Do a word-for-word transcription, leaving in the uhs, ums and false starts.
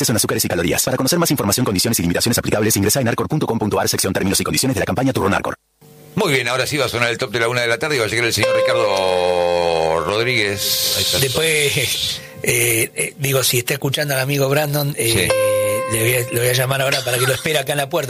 exceso en azúcares y calorías. Para conocer más información, condiciones y limitaciones aplicables, ingresa en narcor punto com punto a r, sección términos y condiciones de la campaña Turronarcor. Muy bien, ahora sí va a sonar el top de la una de la tarde y va a llegar el señor Ricardo Rodríguez. Ahí está. Después, eh, eh, digo, si está escuchando al amigo Brandon, eh, Sí. le, voy a, le voy a llamar ahora para que lo espere acá en la puerta.